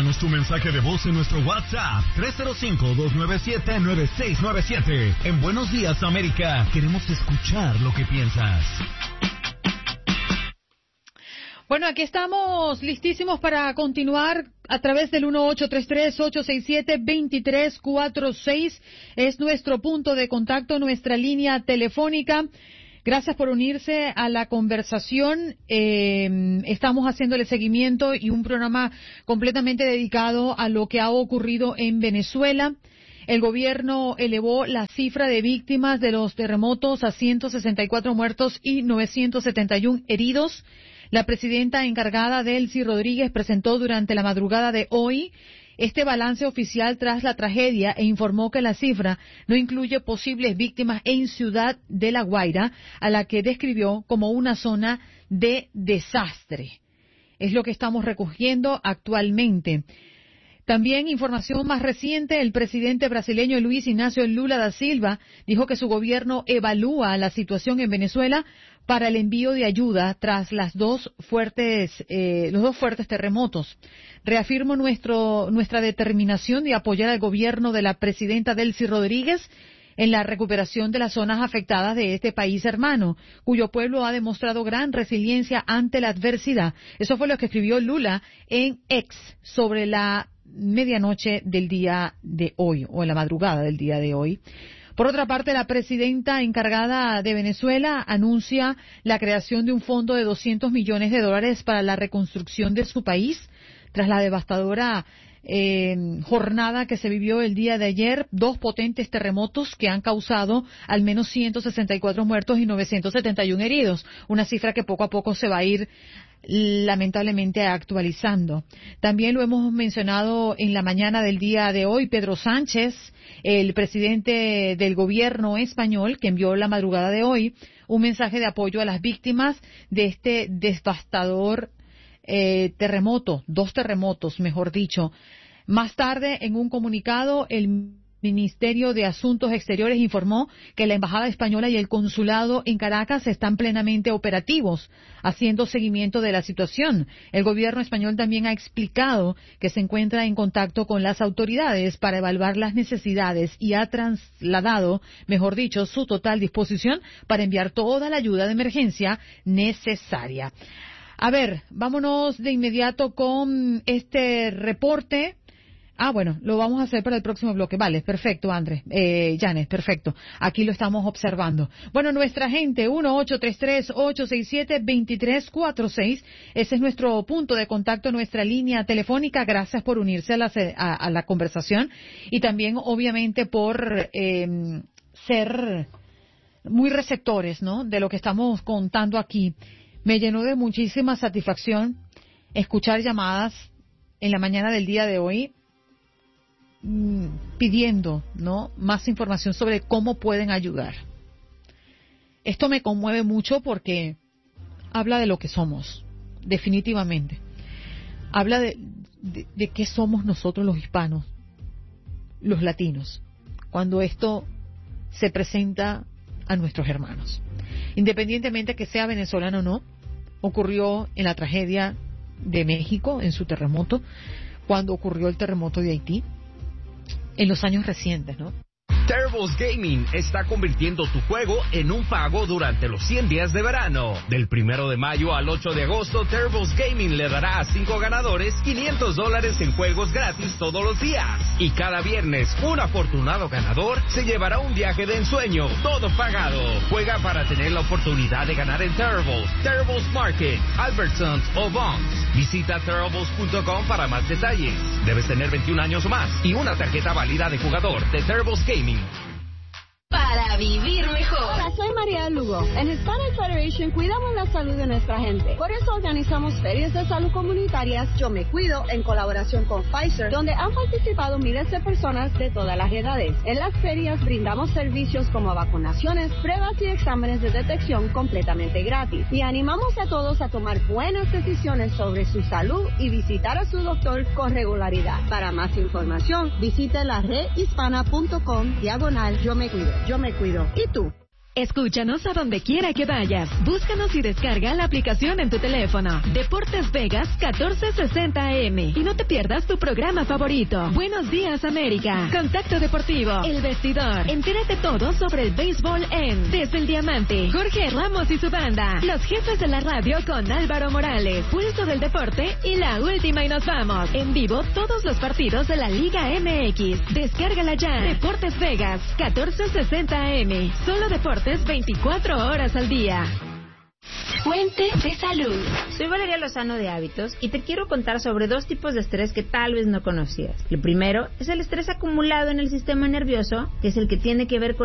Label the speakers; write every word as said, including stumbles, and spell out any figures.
Speaker 1: Déjanos tu mensaje de voz en nuestro WhatsApp tres cero cinco, dos nueve siete, nueve seis nueve siete. En Buenos Días, América, queremos escuchar lo que piensas.
Speaker 2: Bueno, aquí estamos listísimos para continuar a través del uno ocho tres tres, ocho seis siete, dos tres cuatro seis. Es nuestro punto de contacto, nuestra línea telefónica. Gracias por unirse a la conversación. Eh, estamos haciéndole seguimiento y un programa completamente dedicado a lo que ha ocurrido en Venezuela. El gobierno elevó la cifra de víctimas de los terremotos a ciento sesenta y cuatro muertos y novecientos setenta y uno heridos. La presidenta encargada, Delcy Rodríguez, presentó durante la madrugada de hoy este balance oficial tras la tragedia e informó que la cifra no incluye posibles víctimas en Ciudad de La Guaira, a la que describió como una zona de desastre. Es lo que estamos recogiendo actualmente. También información más reciente, el presidente brasileño Luis Ignacio Lula da Silva dijo que su gobierno evalúa la situación en Venezuela para el envío de ayuda tras las dos fuertes, eh, los dos fuertes terremotos. Reafirmo nuestro, nuestra determinación de apoyar al gobierno de la presidenta Delcy Rodríguez en la recuperación de las zonas afectadas de este país hermano, cuyo pueblo ha demostrado gran resiliencia ante la adversidad. Eso fue lo que escribió Lula en X sobre la medianoche del día de hoy, o en la madrugada del día de hoy. Por otra parte, la presidenta encargada de Venezuela anuncia la creación de un fondo de doscientos millones de dólares para la reconstrucción de su país tras la devastadora eh, jornada que se vivió el día de ayer, dos potentes terremotos que han causado al menos ciento sesenta y cuatro muertos y novecientos setenta y uno heridos, una cifra que poco a poco se va a ir lamentablemente actualizando. También lo hemos mencionado en la mañana del día de hoy, Pedro Sánchez, el presidente del gobierno español, que envió la madrugada de hoy un mensaje de apoyo a las víctimas de este devastador eh, terremoto, dos terremotos, mejor dicho. Más tarde, en un comunicado, el Ministerio de Asuntos Exteriores informó que la Embajada Española y el Consulado en Caracas están plenamente operativos, haciendo seguimiento de la situación. El gobierno español también ha explicado que se encuentra en contacto con las autoridades para evaluar las necesidades y ha trasladado, mejor dicho, su total disposición para enviar toda la ayuda de emergencia necesaria. A ver, vámonos de inmediato con este reporte. Ah, bueno, lo vamos a hacer para el próximo bloque. Vale, perfecto, Andrés. Eh, Janes, perfecto. Aquí lo estamos observando. Bueno, nuestra gente, uno ocho tres tres, ocho seis siete, dos tres cuatro seis. Ese es nuestro punto de contacto, nuestra línea telefónica. Gracias por unirse a la, a, a la conversación y también, obviamente, por eh, ser muy receptores, ¿no?, de lo que estamos contando aquí. Me llenó de muchísima satisfacción escuchar llamadas en la mañana del día de hoy pidiendo, ¿no?, más información sobre cómo pueden ayudar. Esto me conmueve mucho porque habla de lo que somos, definitivamente. Habla de, de, de qué somos nosotros los hispanos, los latinos, cuando esto se presenta a nuestros hermanos. Independientemente que sea venezolano o no, ocurrió en la tragedia de México, en su terremoto, cuando ocurrió el terremoto de Haití, en los años recientes, ¿no?
Speaker 3: Terribles Gaming está convirtiendo tu juego en un pago durante los cien días de verano. Del primero de mayo al ocho de agosto, Terribles Gaming le dará a cinco ganadores quinientos dólares en juegos gratis todos los días. Y cada viernes, un afortunado ganador se llevará un viaje de ensueño, todo pagado. Juega para tener la oportunidad de ganar en Terribles, Terribles Market, Albertsons o Bonds. Visita terribles punto com para más detalles. Debes tener veintiún años o más y una tarjeta válida de jugador de Terribles Gaming.
Speaker 4: Para vivir mejor.
Speaker 5: Hola, soy María Lugo. En Hispanic Federation cuidamos la salud de nuestra gente. Por eso organizamos ferias de salud comunitarias Yo Me Cuido en colaboración con Pfizer, donde han participado miles de personas de todas las edades. En las ferias brindamos servicios como vacunaciones, pruebas y exámenes de detección completamente gratis. Y animamos a todos a tomar buenas decisiones sobre su salud y visitar a su doctor con regularidad. Para más información, visite la red hispana punto com diagonal Yo Me Cuido. Yo me cuido. ¿Y tú?
Speaker 6: Escúchanos a donde quiera que vayas. Búscanos y descarga la aplicación en tu teléfono. Deportes Vegas catorce sesenta A M. Y no te pierdas tu programa favorito. Buenos días, América. Contacto Deportivo. El Vestidor. Entérate todo sobre el béisbol en Desde el Diamante. Jorge Ramos y su banda. Los jefes de la radio con Álvaro Morales. Pulso del deporte y la última y nos vamos. En vivo todos los partidos de la Liga M X. Descárgala ya. Deportes Vegas catorce sesenta A M. Solo deportes veinticuatro horas al día.
Speaker 4: Fuente de salud.
Speaker 7: Soy Valeria Lozano de Hábitos y te quiero contar sobre dos tipos de estrés que tal vez no conocías. El primero es el estrés acumulado en el sistema nervioso, que es el que tiene que ver con